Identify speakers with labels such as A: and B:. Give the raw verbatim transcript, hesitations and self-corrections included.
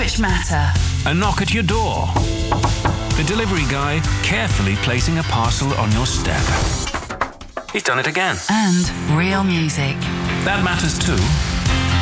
A: which matter.
B: A knock at your door. The delivery guy carefully placing a parcel on your step. He's done it again.
A: And real music.
B: That matters too.